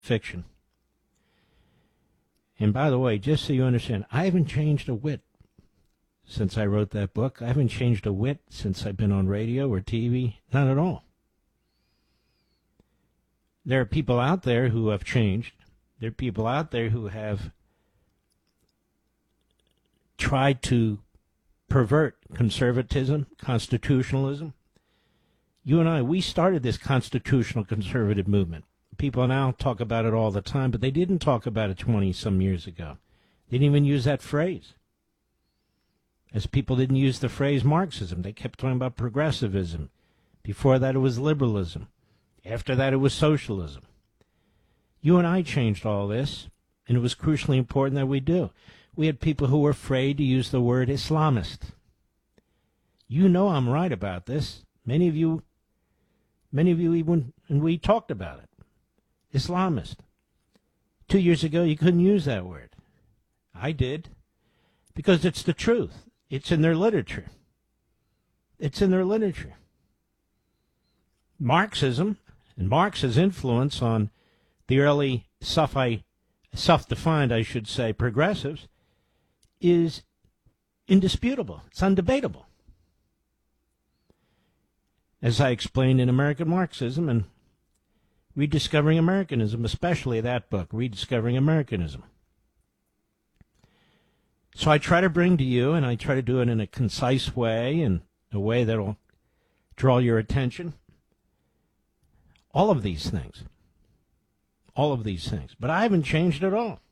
fiction. And by the way, just so you understand, I haven't changed a whit since I wrote that book. I haven't changed a whit since I've been on radio or TV. Not at all. There are people out there who have changed. There are people out there who have tried to pervert conservatism, constitutionalism. You and I, we started this constitutional conservative movement. People now talk about it all the time, but they didn't talk about it 20-some years ago. They didn't even use that phrase. As people didn't use the phrase Marxism. They kept talking about progressivism. Before that, it was liberalism. After that, it was socialism. You and I changed all this, and it was crucially important that we do. We had people who were afraid to use the word Islamist. You know I'm right about this. Many of you even, and we talked about it. Islamist. 2 years ago, you couldn't use that word. I did. Because it's the truth. It's in their literature. It's in their literature. Marxism and Marx's influence on the early self-defined, I should say, progressives is indisputable. It's undebatable. As I explained in American Marxism and Rediscovering Americanism, especially that book, Rediscovering Americanism. So I try to bring to you, and I try to do it in a concise way, and a way that will draw your attention, all of these things. All of these things. But I haven't changed at all.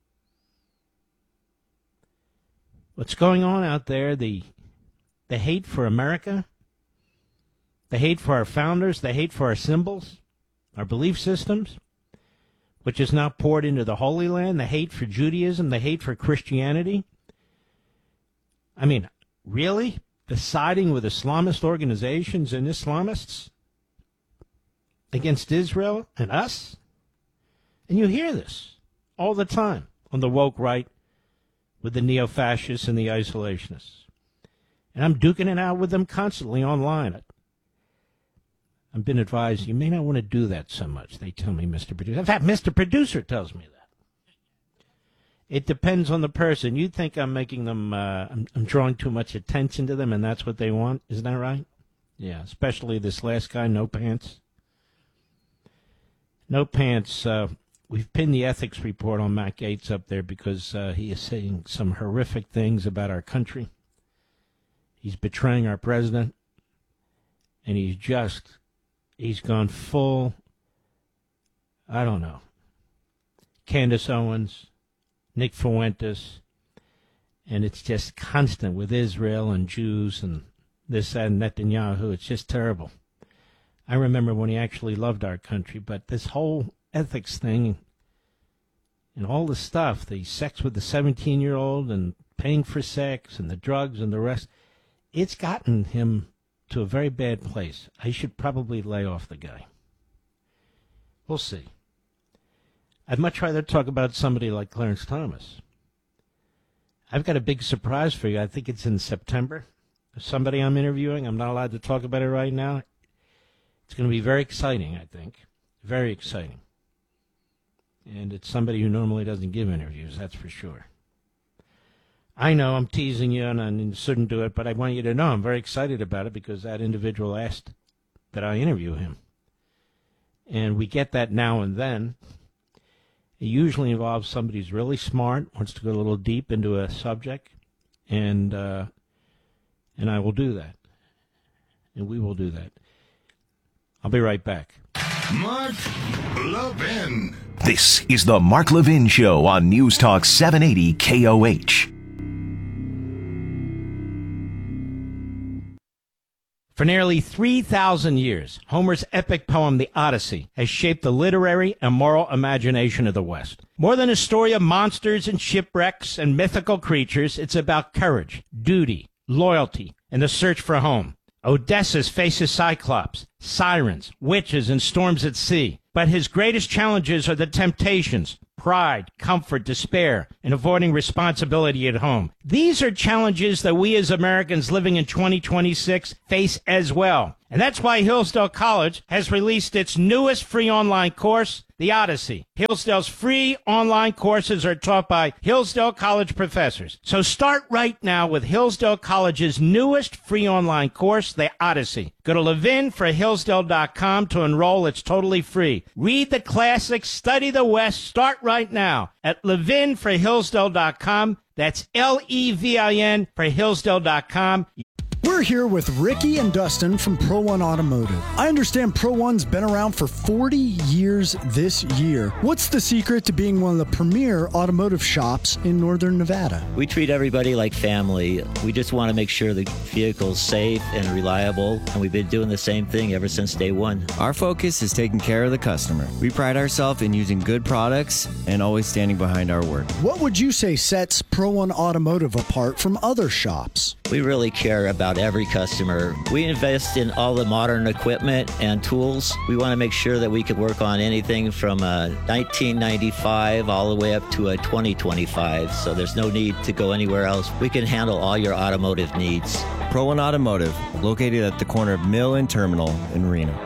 What's going on out there, the hate for America, the hate for our founders, the hate for our symbols, our belief systems, which is now poured into the Holy Land, the hate for Judaism, the hate for Christianity. I mean, really? The siding with Islamist organizations and Islamists against Israel and us? And you hear this all the time on the woke right with the neo-fascists and the isolationists. And I'm duking it out with them constantly online. I've been advised you may not want to do that so much. They tell me, Mr. Producer. In fact, Mr. Producer tells me that. It depends on the person. You think I'm making them, I'm drawing too much attention to them, and that's what they want. Isn't that right? Yeah, especially this last guy, No Pants. No Pants, we've pinned the ethics report on Matt Gaetz up there because he is saying some horrific things about our country. He's betraying our president, and he's gone full, I don't know, Candace Owens, Nick Fuentes, and it's just constant with Israel and Jews and this and Netanyahu. It's just terrible. I remember when he actually loved our country, but this whole ethics thing and all the stuff, the sex with the 17-year-old and paying for sex and the drugs and the rest, it's gotten him to a very bad place. I should probably lay off the guy. We'll see. I'd much rather talk about somebody like Clarence Thomas. I've got a big surprise for you. I think it's in September. Somebody I'm interviewing. I'm not allowed to talk about it right now. It's going to be very exciting, I think. Very exciting. And it's somebody who normally doesn't give interviews, that's for sure. I know I'm teasing you and I shouldn't do it, but I want you to know I'm very excited about it because that individual asked that I interview him. And we get that now and then. It usually involves somebody who's really smart, wants to go a little deep into a subject, and I will do that. And we will do that. I'll be right back. Mark Levin. This is the Mark Levin Show on News Talk 780 KOH. For nearly 3,000 years, Homer's epic poem, The Odyssey, has shaped the literary and moral imagination of the West. More than a story of monsters and shipwrecks and mythical creatures, it's about courage, duty, loyalty, and the search for home. Odysseus faces Cyclops, sirens, witches, and storms at sea. But his greatest challenges are the temptations, pride, comfort, despair, and avoiding responsibility at home. These are challenges that we as Americans living in 2026 face as well. And that's why Hillsdale College has released its newest free online course, The Odyssey. Hillsdale's free online courses are taught by Hillsdale College professors. So start right now with Hillsdale College's newest free online course, The Odyssey. Go to levinforhillsdale.com to enroll. It's totally free. Read the classics, study the West. Start right now at levinforhillsdale.com. That's Levin for Hillsdale.com. We're here with Ricky and Dustin from Pro One Automotive. I understand Pro One's been around for 40 years this year. What's the secret to being one of the premier automotive shops in Northern Nevada? We treat everybody like family. We just want to make sure the vehicle's safe and reliable, and we've been doing the same thing ever since day one. Our focus is taking care of the customer. We pride ourselves in using good products and always standing behind our word. What would you say sets Pro One Automotive apart from other shops? We really care about every customer. We invest in all the modern equipment and tools. We want to make sure that we could work on anything from a 1995 all the way up to a 2025, so there's no need to go anywhere else. We can handle all your automotive needs. Pro One Automotive, located at the corner of Mill and Terminal in Reno.